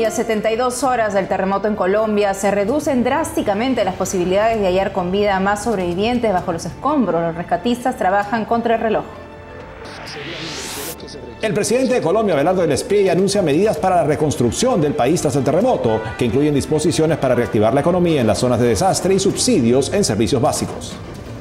a 72 horas del terremoto en Colombia, se reducen drásticamente las posibilidades de hallar con vida a más sobrevivientes bajo los escombros. Los rescatistas trabajan contra el reloj. El presidente de Colombia, Abelardo del Espriella, anuncia medidas para la reconstrucción del país tras el terremoto, que incluyen disposiciones para reactivar la economía en las zonas de desastre y subsidios en servicios básicos.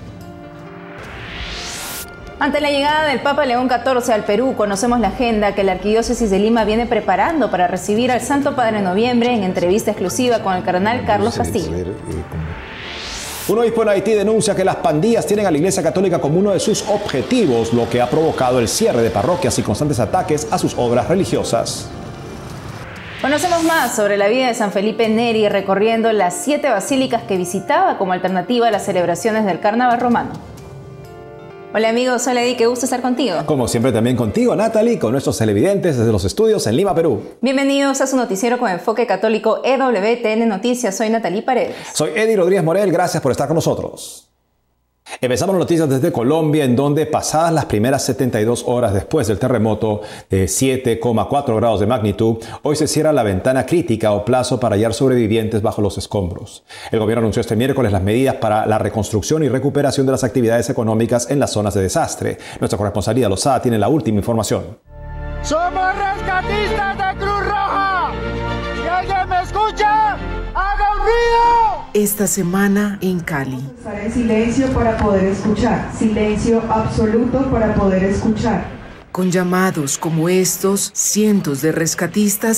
Ante la llegada del Papa León XIV al Perú, conocemos la agenda que la Arquidiócesis de Lima viene preparando para recibir al Santo Padre en noviembre en entrevista exclusiva con el cardenal Carlos Castillo. Un obispo en Haití denuncia que las pandillas tienen a la Iglesia Católica como uno de sus objetivos, lo que ha provocado el cierre de parroquias y constantes ataques a sus obras religiosas. Conocemos más sobre la vida de San Felipe Neri recorriendo las 7 basílicas que visitaba como alternativa a las celebraciones del Carnaval romano. Hola amigos, hola Eddie, qué gusto estar contigo. Como siempre también contigo, Natalie, con nuestros televidentes desde los estudios en Lima, Perú. Bienvenidos a su noticiero con enfoque católico EWTN Noticias. Soy Natalie Paredes. Soy Eddie Rodríguez Morel, gracias por estar con nosotros. Empezamos las noticias desde Colombia, en donde pasadas las primeras 72 horas después del terremoto de 7,4 grados de magnitud, hoy se cierra la ventana crítica o plazo para hallar sobrevivientes bajo los escombros. El gobierno anunció este miércoles las medidas para la reconstrucción y recuperación de las actividades económicas en las zonas de desastre. Nuestra corresponsal Lida Lozada tiene la última información. ¡Somos rescatistas de Cruz Roja! ¿Si alguien me escucha? ¡Haga un ruido! Esta semana en Cali. Estar en silencio para poder escuchar. Silencio absoluto para poder escuchar. Con llamados como estos, cientos de rescatistas